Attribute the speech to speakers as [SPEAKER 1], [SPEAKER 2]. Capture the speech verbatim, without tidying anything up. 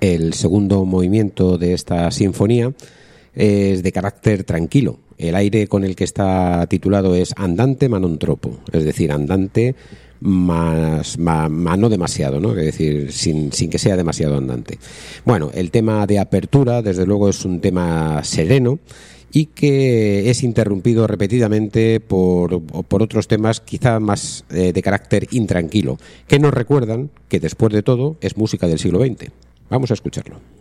[SPEAKER 1] El segundo movimiento de esta sinfonía es de carácter tranquilo. El aire con el que está titulado es Andante ma non troppo, es decir, andante más, más, más no demasiado, ¿no? Es decir, sin, sin que sea demasiado andante. Bueno, el tema de apertura, desde luego, es un tema sereno y que es interrumpido repetidamente por, por otros temas quizá más eh, de carácter intranquilo, que nos recuerdan que después de todo es música del siglo veinte. Vamos a escucharlo.